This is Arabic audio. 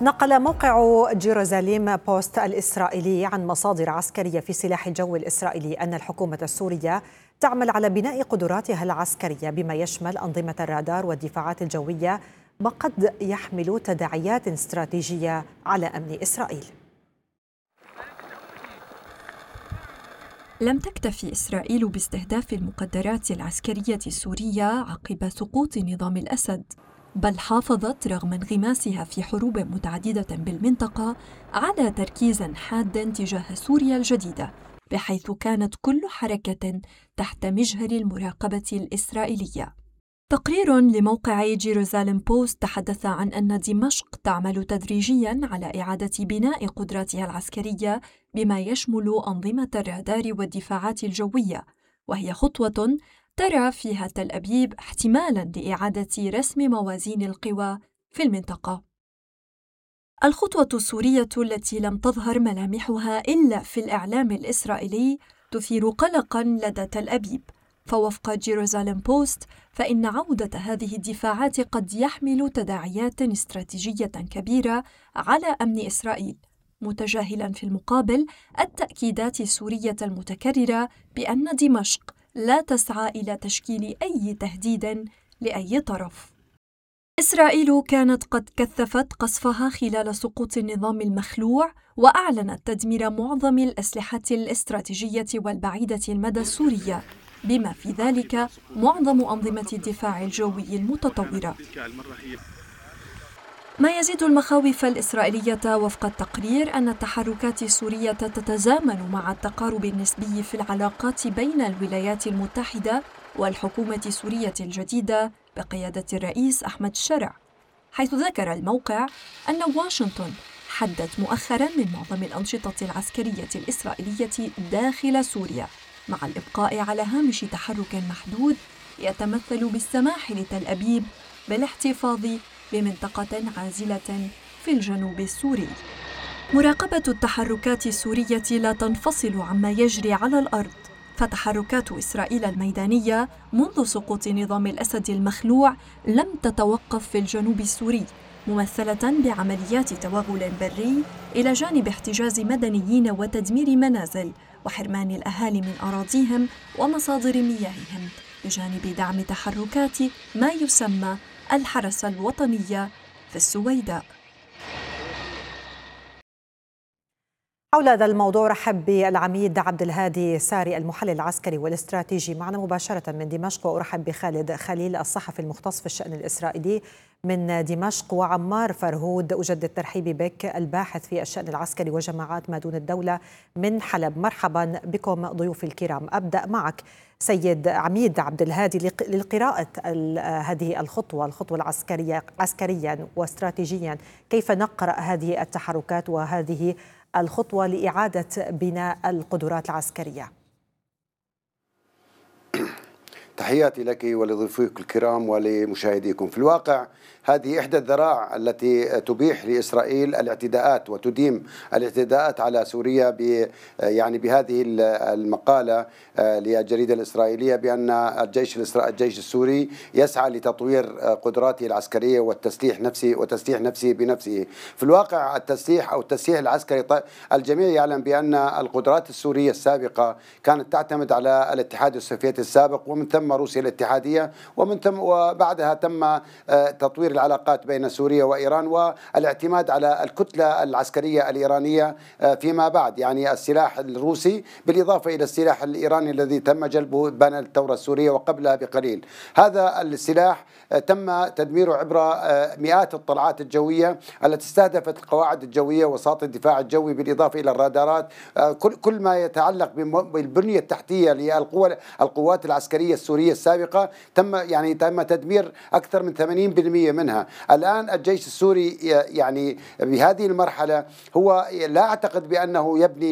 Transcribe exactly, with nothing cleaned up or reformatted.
نقل موقع جيروزاليم بوست الإسرائيلي عن مصادر عسكرية في سلاح الجو الإسرائيلي أن الحكومة السورية تعمل على بناء قدراتها العسكرية بما يشمل أنظمة الرادار والدفاعات الجوية، ما قد يحمل تداعيات استراتيجية على أمن إسرائيل. لم تكتفي إسرائيل باستهداف المقدرات العسكرية السورية عقب سقوط نظام الأسد، بل حافظت رغم انغماسها في حروب متعددة بالمنطقة على تركيز حاد تجاه سوريا الجديدة، بحيث كانت كل حركة تحت مجهر المراقبة الإسرائيلية. تقرير لموقع جيروزاليم بوست تحدث عن أن دمشق تعمل تدريجياً على إعادة بناء قدراتها العسكرية بما يشمل أنظمة الرادار والدفاعات الجوية، وهي خطوة ترى فيها تل أبيب احتمالاً لإعادة رسم موازين القوى في المنطقة. الخطوة السورية التي لم تظهر ملامحها إلا في الإعلام الإسرائيلي تثير قلقاً لدى تل أبيب، فوفق جيروزاليم بوست فإن عودة هذه الدفاعات قد يحمل تداعيات استراتيجية كبيرة على أمن إسرائيل، متجاهلاً في المقابل التأكيدات السورية المتكررة بأن دمشق لا تسعى إلى تشكيل أي تهديد لأي طرف. إسرائيل كانت قد كثفت قصفها خلال سقوط النظام المخلوع، وأعلنت تدمير معظم الأسلحة الاستراتيجية والبعيدة المدى السورية، بما في ذلك معظم أنظمة الدفاع الجوي المتطورة. ما يزيد المخاوف الإسرائيلية وفق التقرير أن التحركات السورية تتزامن مع التقارب النسبي في العلاقات بين الولايات المتحدة والحكومة السورية الجديدة بقيادة الرئيس أحمد الشرع، حيث ذكر الموقع أن واشنطن حدت مؤخراً من معظم الأنشطة العسكرية الإسرائيلية داخل سوريا، مع الإبقاء على هامش تحرك محدود يتمثل بالسماح لتل أبيب بالاحتفاظ بمنطقة عازلة في الجنوب السوري. مراقبة التحركات السورية لا تنفصل عما يجري على الأرض، فتحركات إسرائيل الميدانية منذ سقوط نظام الأسد المخلوع لم تتوقف في الجنوب السوري، ممثلة بعمليات توغل بري إلى جانب احتجاز مدنيين وتدمير منازل وحرمان الأهالي من أراضيهم ومصادر مياههم، بجانب دعم تحركات ما يسمى الحرس الوطنية في السويداء. حول هذا الموضوع رحب بالعميد عبد الهادي ساري المحلل العسكري والاستراتيجي معنا مباشرة من دمشق، وأرحب بخالد خليل الصحفي المختص في الشأن الإسرائيلي من دمشق، وعمار فرهود أجدد ترحيبي بك الباحث في الشأن العسكري وجماعات ما دون الدولة من حلب. مرحبا بكم ضيوفي الكرام. أبدأ معك سيد عميد عبد الهادي للقراءة هذه الخطوة الخطوة العسكرية عسكريا واستراتيجيا، كيف نقرأ هذه التحركات وهذه الخطوة لإعادة بناء القدرات العسكرية؟ تحياتي لك ولضيوفك الكرام ولمشاهديكم. في الواقع هذه إحدى الذرائع التي تبيح لإسرائيل الاعتداءات وتديم الاعتداءات على سوريا ب يعني بهذه المقالة للجريدة الإسرائيلية بأن الجيش الجيش السوري يسعى لتطوير قدراته العسكرية والتسليح نفسه وتسليح نفسه بنفسه. في الواقع التسليح أو التسليح العسكري، الجميع يعلم بأن القدرات السورية السابقة كانت تعتمد على الاتحاد السوفيتي السابق، ومن ثم روسيا الاتحادية، ومن ثم وبعدها تم تطوير العلاقات بين سوريا وإيران والاعتماد على الكتلة العسكرية الإيرانية فيما بعد، يعني السلاح الروسي بالإضافة إلى السلاح الإيراني الذي تم جلبه بين الثورة السورية وقبلها بقليل. هذا السلاح تم تدميره عبر مئات الطلعات الجوية التي استهدفت القواعد الجوية وساط الدفاع الجوي بالإضافة إلى الرادارات. كل كل ما يتعلق بالبنية التحتية للقوى القوات العسكرية السورية السابقة تم يعني تم تدمير أكثر من ثمانين بالمئة منها. الآن الجيش السوري يعني بهذه المرحلة هو لا أعتقد بأنه يبني